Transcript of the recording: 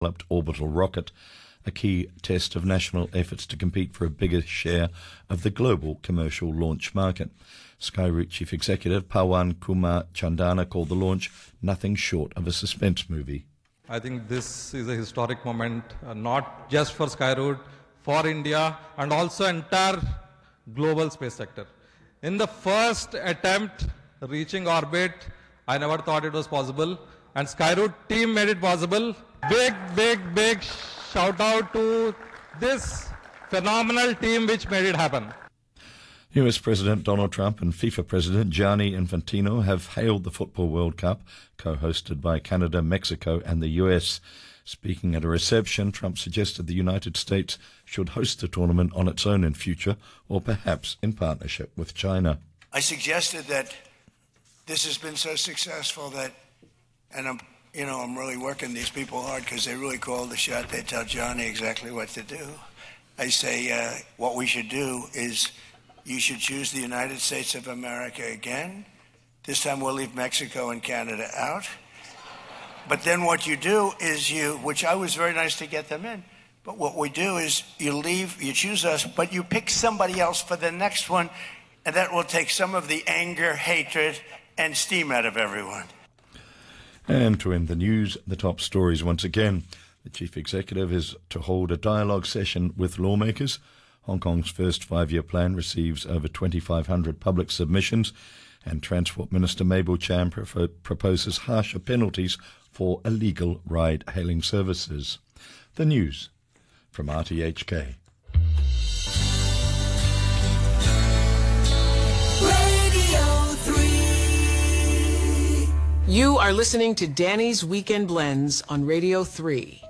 developed orbital rocket, a key test of national efforts to compete for a bigger share of the global commercial launch market. Skyroot Chief Executive Pawan Kumar Chandana called the launch nothing short of a suspense movie. I think this is a historic moment, not just for Skyroot, for India, and also entire global space sector. In the first attempt reaching orbit, I never thought it was possible, and Skyroot team made it possible. Big shout out to this phenomenal team which made it happen. US President Donald Trump and FIFA President Gianni Infantino have hailed the Football World Cup, co-hosted by Canada, Mexico and the US. Speaking at a reception, Trump suggested the United States should host the tournament on its own in future, or perhaps in partnership with China. I suggested that this has been so successful that, and I'm really working these people hard because they really call the shot. They tell Johnny exactly what to do. I say what we should do is you should choose the United States of America again. This time we'll leave Mexico and Canada out. But then what you do is which I was very nice to get them in, but what we do is you choose us, but you pick somebody else for the next one, and that will take some of the anger, hatred, and steam out of everyone. And to end the news, the top stories once again. The chief executive is to hold a dialogue session with lawmakers. Hong Kong's first 5-year plan receives over 2,500 public submissions, and Transport Minister Mabel Chan proposes harsher penalties for illegal ride-hailing services. The news from RTHK. Radio 3. You are listening to Danny's Weekend Blends on Radio 3.